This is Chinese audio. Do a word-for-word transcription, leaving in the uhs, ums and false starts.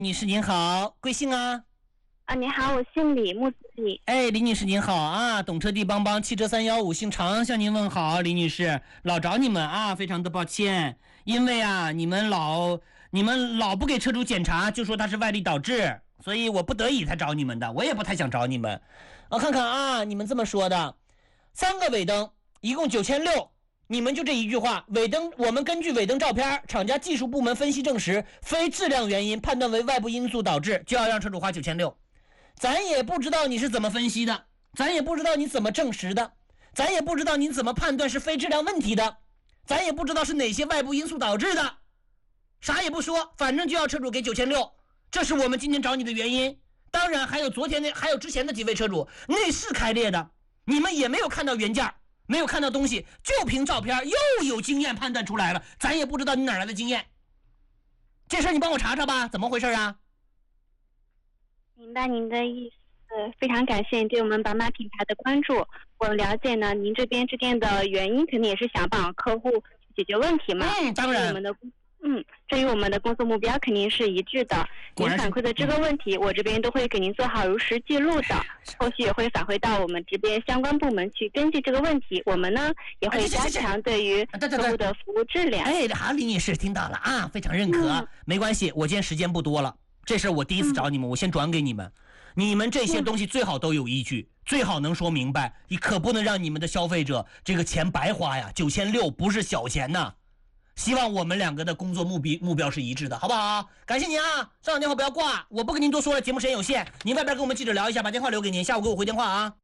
女士您好，贵姓啊？ 啊，你好，我姓李，木子李。 哎，李女士您好啊，懂车帝帮帮汽车三幺五姓常向您问好，李女士老找你们啊，非常的抱歉，因为啊你们老你们老不给车主检查，就说他是外力导致，所以我不得已才找你们的，我也不太想找你们。我看看啊，你们这么说的，三个尾灯一共九千六。你们就这一句话，尾灯我们根据尾灯照片，厂家技术部门分析证实，非质量原因判断为外部因素导致，就要让车主花九千六。咱也不知道你是怎么分析的，咱也不知道你怎么证实的，咱也不知道你怎么判断是非质量问题的，咱也不知道是哪些外部因素导致的，啥也不说，反正就要车主给九千六，这是我们今天找你的原因。当然还有昨天的，还有之前的几位车主内饰开裂的，你们也没有看到原件，没有看到东西，就凭照片又有经验判断出来了，咱也不知道你哪来的经验。这事儿你帮我查查吧，怎么回事啊？ 明白您的意思，非常感谢您对我们宝马品牌的关注。我了解呢，您这边致电的原因肯定也是想帮客户解决问题嘛。 嗯，当然。 我们的嗯，这与我们的工作目标肯定是一致的。您反馈的这个问题，我这边都会给您做好如实记录的，后续也会返回到我们这边相关部门去根据这个问题，我们呢也会加强对于客户的服务质量。 哎，好，李女士听到了啊，非常认可。嗯、没关系，我今天时间不多了，这事我第一次找你们，嗯、我先转给你们。你们这些东西最好都有依据，嗯、最好能说明白，你可不能让你们的消费者这个钱白花呀，九千六不是小钱呐。希望我们两个的工作目标目标是一致的，好不好？感谢您啊！上场电话不要挂，我不跟您多说了，节目时间有限，您外边跟我们记者聊一下，把电话留给您，下午给我回电话啊。